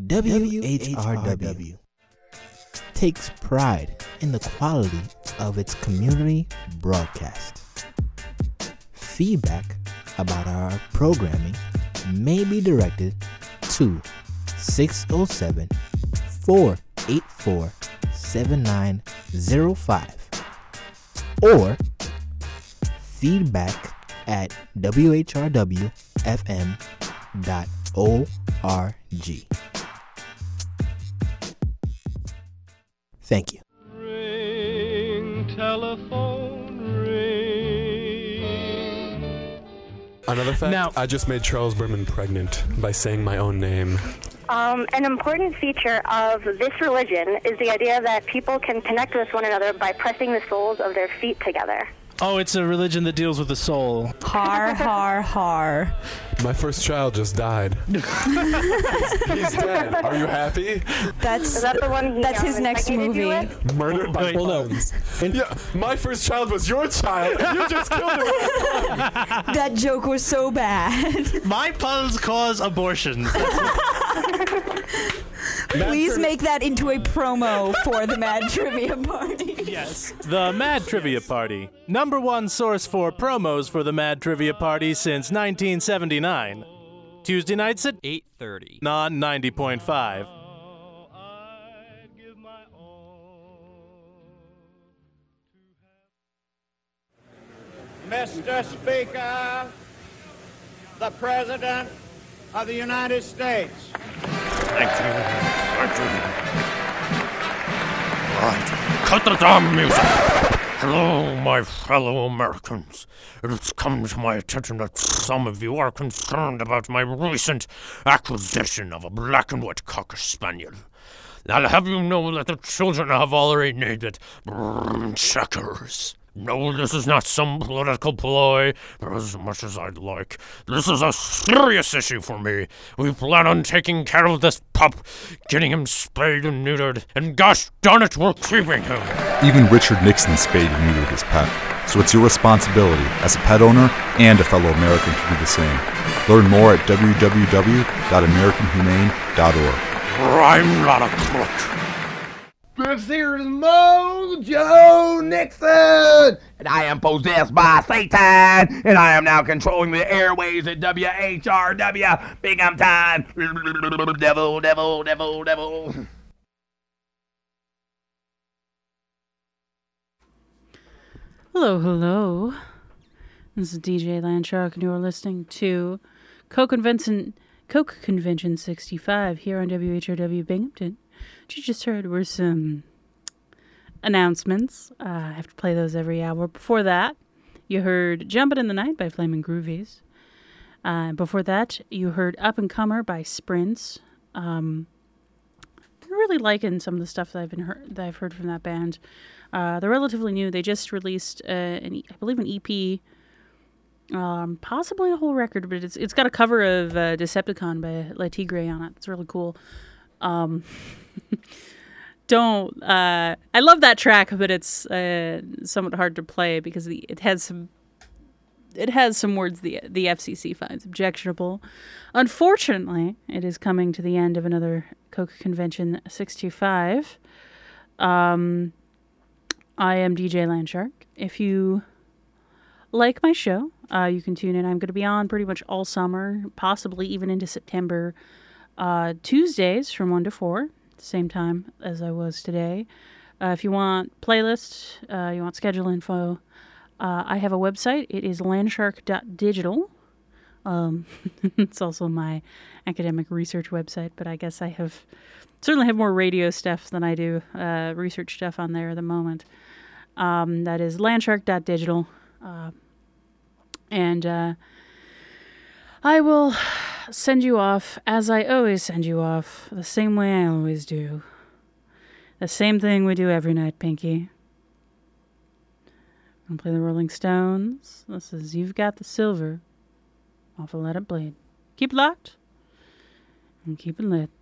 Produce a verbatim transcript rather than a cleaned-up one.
W H R W takes pride in the quality of its community broadcast. Feedback about our programming may be directed to six oh seven, four eight four, seven nine oh five or feedback at w h r w f m dot org. Thank you. Ring, telephone, ring. Another fact, Now- I just made Charles Berman pregnant by saying my own name. Um, an important feature of this religion is the idea that people can connect with one another by pressing the soles of their feet together. Oh, it's a religion that deals with the soul. Har, har, har. My first child just died. He's dead. Are you happy? That's Is that the one he that's um, his next impregnated you movie. with? Murdered by Wait, hold on. puns. Yeah, my first child was your child, and you just killed him. That joke was so bad. My puns cause abortions. Please make that into a promo for the Mad Trivia Party. Yes. The Mad Trivia Party. Number one source for promos for the Mad Trivia Party since nineteen seventy-nine. Tuesday nights at eight thirty. on ninety point five. I'd give my all to have. Mister Speaker, the President of the United States. Thank you. Thank you. Right. Cut the damn music. Hello, my fellow Americans. It has come to my attention that some of you are concerned about my recent acquisition of a black and white Cocker Spaniel. I'll have you know that the children have already named it Brrrr Checkers. No, this is not some political ploy, for as much as I'd like. This is a serious issue for me. We plan on taking care of this pup, getting him spayed and neutered, and gosh darn it, we're keeping him. Even Richard Nixon spayed and neutered his pet. So it's your responsibility as a pet owner and a fellow American to do the same. Learn more at w w w dot american humane dot org. I'm not a crook. This here is Mojo Nixon, and I am possessed by Satan, and I am now controlling the airways at W H R W. Big I'm time. Devil, devil, devil, devil. Hello, hello. This is D J Landshark, and you're listening to Coke Convention, Coke Convention sixty-five here on W H R W Binghamton. What you just heard were some announcements. Uh, I have to play those every hour. Before that, you heard Jumpin' in the Night by Flamin' Groovies. Uh, before that, you heard Up and Comer by Sprints. Um, I'm really liking some of the stuff that I've been heard, that I've heard from that band. Uh, they're relatively new. They just released, uh, an e- I believe, an E P, um, possibly a whole record, but it's it's got a cover of uh, Decepticon by La Tigre on it. It's really cool. Um, don't uh, I love that track, but it's uh, somewhat hard to play because the it has some it has some words the the F C C finds objectionable. Unfortunately, it is coming to the end of another Coke Convention sixty-five. Um, I am D J Landshark. If you like my show, uh, you can tune in. I'm going to be on pretty much all summer, possibly even into September. Uh, Tuesdays from one to four, same time as I was today. Uh, if you want playlists, uh, you want schedule info, uh, I have a website. It is landshark dot digital. Um, it's also my academic research website, but I guess I have certainly have more radio stuff than I do uh, research stuff on there at the moment. Um, that is landshark dot digital. Uh, and uh, I will send you off as I always send you off, the same way I always do. The same thing we do every night, Pinky. I'm gonna play the Rolling Stones. This is You've Got the Silver off of Let It Bleed. Keep it locked and keep it lit.